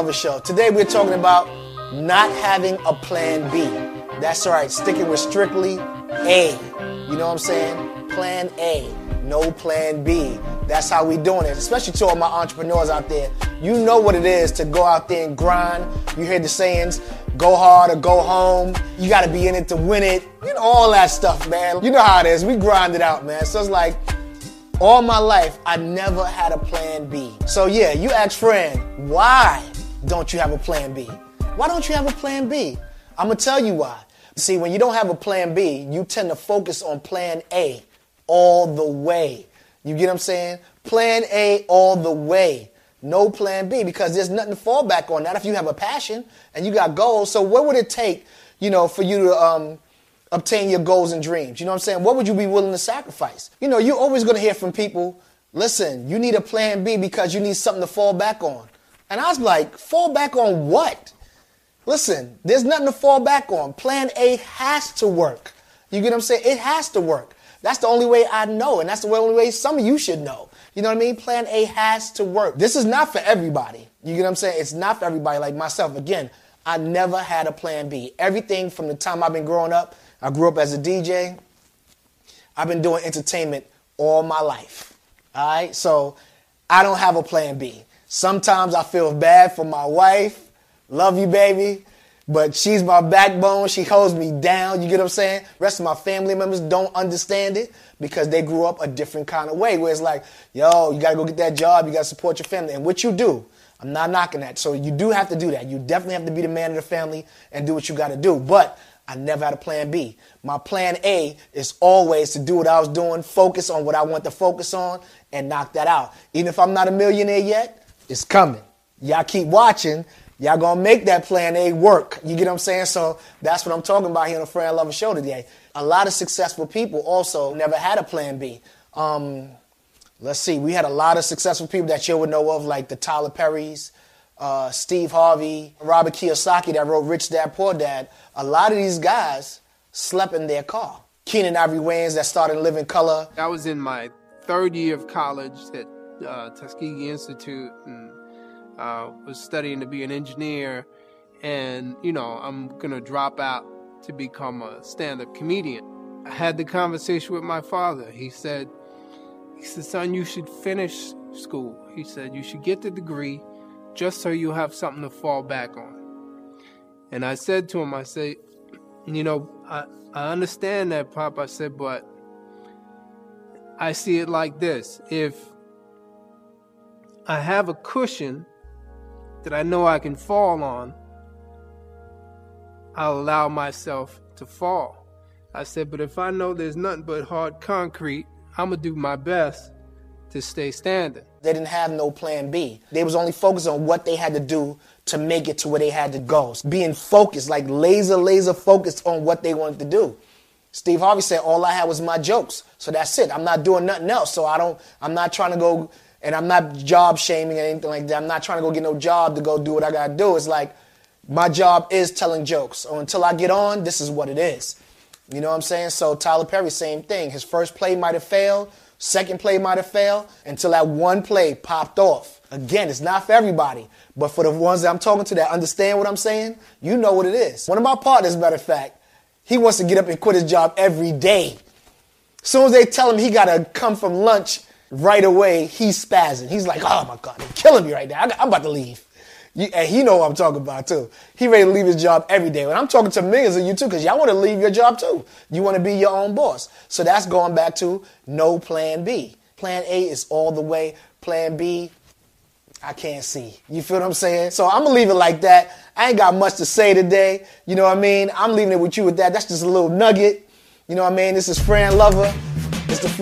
Show. Today we're talking about not having a plan B. That's right, sticking with strictly A. You know what I'm saying? Plan A, no plan B. That's how we doing it, especially to all my entrepreneurs out there. You know what it is to go out there and grind. You hear the sayings, go hard or go home. You got to be in it to win it. You know, all that stuff, man. You know how it is. We grind it out, man. So it's like, all my life, I never had a plan B. So yeah, you ask Fran, why don't you have a plan B? Why don't you have a plan B? I'm going to tell you why. See, when you don't have a plan B, you tend to focus on plan A all the way. You get what I'm saying? Plan A all the way. No plan B, because there's nothing to fall back on that if you have a passion and you got goals. So what would it take, for you to obtain your goals and dreams? You know what I'm saying? What would you be willing to sacrifice? You're always going to hear from people, listen, you need a plan B because you need something to fall back on. And I was like, fall back on what? Listen, there's nothing to fall back on. Plan A has to work. You get what I'm saying? It has to work. That's the only way I know, and that's the only way some of you should know. You know what I mean? Plan A has to work. This is not for everybody. You get what I'm saying? It's not for everybody like myself. Again, I never had a plan B. Everything from the time I've been growing up, I grew up as a DJ. I've been doing entertainment all my life. All right? So I don't have a plan B. Sometimes I feel bad for my wife. Love you, baby. But she's my backbone. She holds me down. You get what I'm saying? Rest of my family members don't understand it because they grew up a different kind of way where it's like, yo, you got to go get that job. You got to support your family. And what you do, I'm not knocking that. So you do have to do that. You definitely have to be the man of the family and do what you got to do. But I never had a plan B. My plan A is always to do what I was doing, focus on what I want to focus on, and knock that out. Even if I'm not a millionaire yet, it's coming. Y'all keep watching. Y'all gonna make that plan A work. You get what I'm saying? So that's what I'm talking about here on the Fran Lover Show today. A lot of successful people also never had a plan B. Let's see. We had a lot of successful people that you would know of, like the Tyler Perrys, Steve Harvey, Robert Kiyosaki that wrote Rich Dad, Poor Dad. A lot of these guys slept in their car. Keenen Ivory Wayans that started in Living Color. I was in my third year of college at Tuskegee Institute and was studying to be an engineer, and I'm gonna drop out to become a stand-up comedian. I had the conversation with my father. He said, son, you should finish school. He said, you should get the degree just so you have something to fall back on. And I said to him, I understand that, Pop. I said, but I see it like this. If I have a cushion that I know I can fall on, I'll allow myself to fall. I said, but if I know there's nothing but hard concrete, I'm going to do my best to stay standing. They didn't have no plan B. They was only focused on what they had to do to make it to where they had to go. Being focused, like laser focused on what they wanted to do. Steve Harvey said, all I had was my jokes. So that's it. I'm not doing nothing else. So I'm not trying to go. And I'm not job shaming or anything like that. I'm not trying to go get no job to go do what I got to do. It's like my job is telling jokes. So until I get on, this is what it is. You know what I'm saying? So Tyler Perry, same thing. His first play might have failed. Second play might have failed until that one play popped off. Again, it's not for everybody. But for the ones that I'm talking to that understand what I'm saying, you know what it is. One of my partners, matter of fact, he wants to get up and quit his job every day. As soon as they tell him he got to come from lunch right away, he's spazzing. He's like, oh, my God, they're killing me right now. I'm about to leave. And he know what I'm talking about, too. He ready to leave his job every day. And I'm talking to millions of you, too, because y'all want to leave your job, too. You want to be your own boss. So that's going back to no plan B. Plan A is all the way. Plan B, I can't see. You feel what I'm saying? So I'm going to leave it like that. I ain't got much to say today. You know what I mean? I'm leaving it with you with that. That's just a little nugget. You know what I mean? This is Fran Lover. It's the